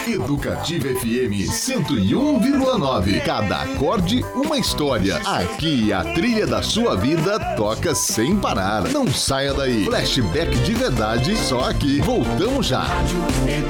Educativa FM 101,9. Cada acorde, uma história. Aqui a trilha da sua vida toca sem parar. Não saia daí. Flashback de verdade, só aqui. Voltamos já.